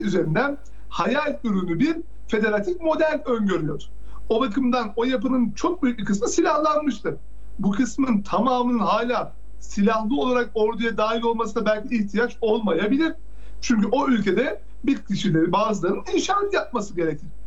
üzerinden hayal ürünü bir federatif model öngörüyor. O bakımdan o yapının çok büyük bir kısmı silahlanmıştır. Bu kısmın tamamının hala silahlı olarak orduya dahil olmasına belki ihtiyaç olmayabilir. Çünkü o ülkede bir kişileri bazılarının inşaat yapması gerekir.